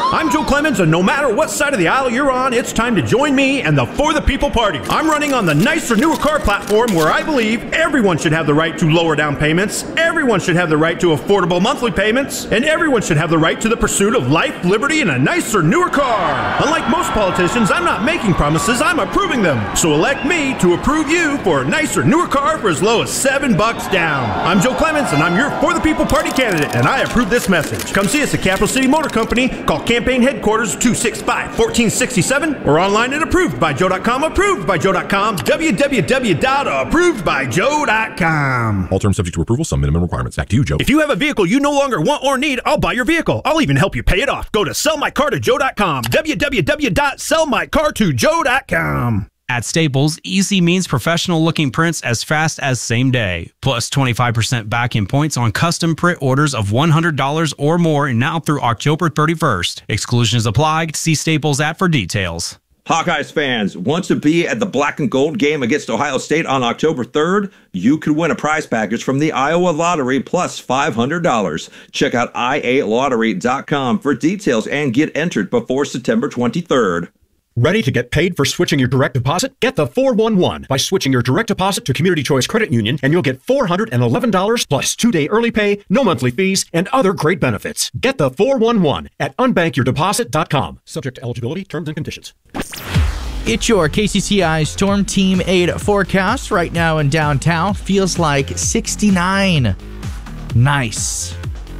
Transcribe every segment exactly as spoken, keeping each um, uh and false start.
I'm Joe Clemens, and no matter what side of the aisle you're on, it's time to join me and the For the People Party. I'm running on the nicer, newer car platform where I believe everyone should have the right to lower down payments, everyone should have the right to affordable monthly payments, and everyone should have the right to the pursuit of life, liberty, and a nicer, newer car. Unlike most politicians, I'm not making promises, I'm approving them. So elect me to approve you for a nicer, newer car for as low as seven bucks down. I'm Joe Clemens, and I'm your For the People Party candidate, and I approve this message. Come see us at Capital City Motor Company. Call Campaign Headquarters two six five, one four six seven or online at approved by joe dot com. approved by joe dot com. w w w dot approved by joe dot com. All terms subject to approval, some minimum requirements. Back to you, Joe. If you have a vehicle you no longer want or need, I'll buy your vehicle. I'll even help you pay it off. Go to sell my car to joe dot com. w w w dot sell my car to joe dot com. At Staples, easy means professional-looking prints as fast as same day. Plus twenty-five percent back-in points on custom print orders of one hundred dollars or more now through October thirty-first. Exclusions apply. See Staples app for details. Hawkeyes fans, want to be at the black and gold game against Ohio State on October third? You could win a prize package from the Iowa Lottery plus five hundred dollars. Check out i a lottery dot com for details and get entered before September twenty-third. Ready to get paid for switching your direct deposit? Get the four one one by switching your direct deposit to Community Choice Credit Union, and you'll get four hundred eleven dollars plus two-day early pay, no monthly fees, and other great benefits. Get the four one one at unbank your deposit dot com. Subject to eligibility, terms and conditions. It's your K C C I Storm Team eight forecast. Right now in downtown, feels like sixty-nine. Nice.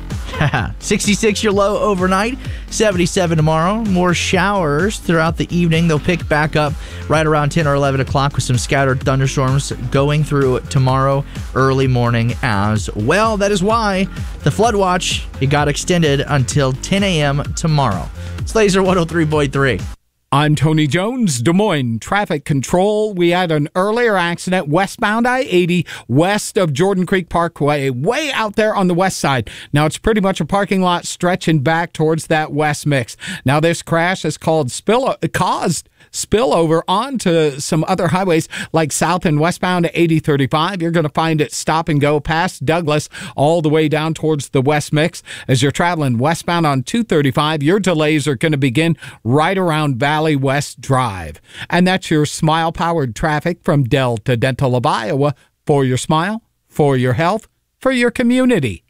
sixty-six your low overnight, seventy-seven tomorrow. More showers throughout the evening. They'll pick back up right around ten or eleven o'clock with some scattered thunderstorms going through tomorrow early morning as well. That is why the flood watch, it got extended until ten a.m. tomorrow. It's Laser one oh three point three. I'm Tony Jones, Des Moines Traffic Control. We had an earlier accident westbound I eighty west of Jordan Creek Parkway, way out there on the west side. Now it's pretty much a parking lot stretching back towards that west mix. Now this crash is called spill caused spillover onto some other highways like south and westbound eighty thirty-five. You're going to find it stop and go past Douglas all the way down towards the west mix. As you're traveling westbound on two thirty-five, your delays are going to begin right around Valley West Drive. And that's your smile-powered traffic from Delta Dental of Iowa. For your smile, for your health, for your community.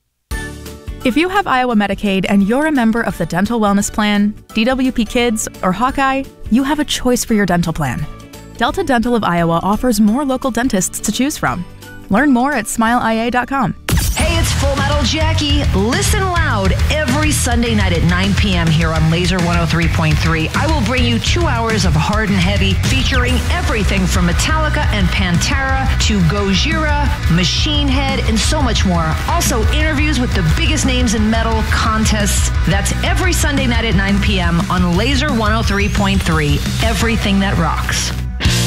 If you have Iowa Medicaid and you're a member of the Dental Wellness Plan, D W P Kids, or Hawkeye, you have a choice for your dental plan. Delta Dental of Iowa offers more local dentists to choose from. Learn more at smile i a dot com. Hey, it's Full Metal Jackie. Listen loud every Sunday night at nine p.m. here on Laser one oh three point three. I will bring you two hours of hard and heavy featuring everything from Metallica and Pantera to Gojira, Machine Head, and so much more. Also, interviews with the biggest names in metal, contests. That's every Sunday night at nine p.m. on Laser one oh three point three. Everything that rocks.